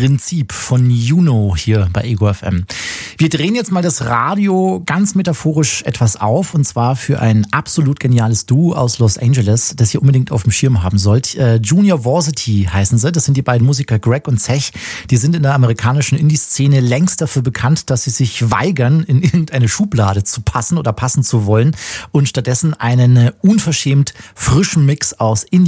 Prinzip von Juno hier bei Ego FM. Wir drehen jetzt mal das Radio ganz metaphorisch etwas auf, und zwar für ein absolut geniales Duo aus Los Angeles, das ihr unbedingt auf dem Schirm haben sollt. Junior Varsity heißen sie. Das sind die beiden Musiker Greg und Zech. Die sind in der amerikanischen Indie-Szene längst dafür bekannt, dass sie sich weigern, in irgendeine Schublade zu passen oder passen zu wollen und stattdessen einen unverschämt frischen Mix aus Indie